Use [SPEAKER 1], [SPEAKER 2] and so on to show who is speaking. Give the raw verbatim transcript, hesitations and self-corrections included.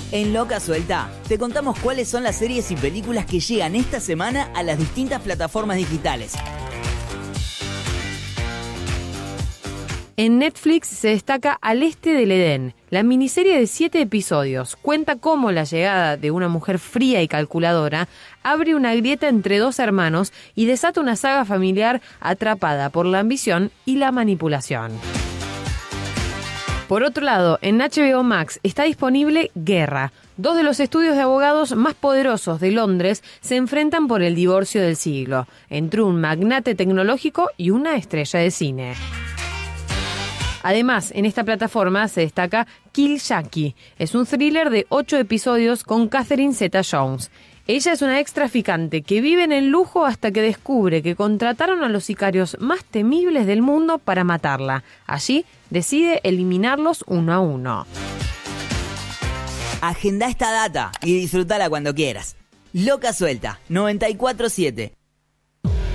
[SPEAKER 1] En Loca Suelta, te contamos cuáles son las series y películas que llegan esta semana a las distintas plataformas digitales.
[SPEAKER 2] En Netflix se destaca Al Este del Edén. La miniserie de siete episodios cuenta cómo la llegada de una mujer fría y calculadora abre una grieta entre dos hermanos y desata una saga familiar atrapada por la ambición y la manipulación. Por otro lado, en H B O Max está disponible Guerra. Dos de los estudios de abogados más poderosos de Londres se enfrentan por el divorcio del siglo, entre un magnate tecnológico y una estrella de cine. Además, en esta plataforma se destaca Kill Jackie. Es un thriller de ocho episodios con Catherine Zeta-Jones. Ella es una ex traficante que vive en el lujo hasta que descubre que contrataron a los sicarios más temibles del mundo para matarla. Allí decide eliminarlos uno a uno.
[SPEAKER 1] Agenda esta data y disfrutala cuando quieras. Loca Suelta, noventa y cuatro siete.